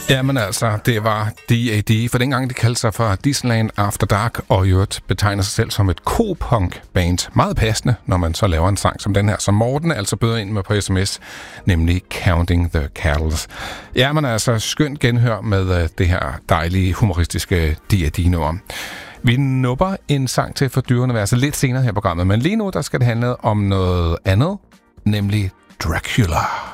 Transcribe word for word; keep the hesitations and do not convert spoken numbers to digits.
Jamen altså, det var D A D, for dengang de kaldte sig for Disneyland After Dark, og i øvrigt betegner sig selv som et co-punk-band. Meget passende, når man så laver en sang som den her, som Morten altså bøder ind med på sms, nemlig Counting the Cattles. Jamen altså, skønt genhør med uh, det her dejlige, humoristiske D A D-nummer. Vi nupper en sang til for dyreuniverset lidt senere her i programmet, men lige nu der skal det handle om noget andet, nemlig Dracula.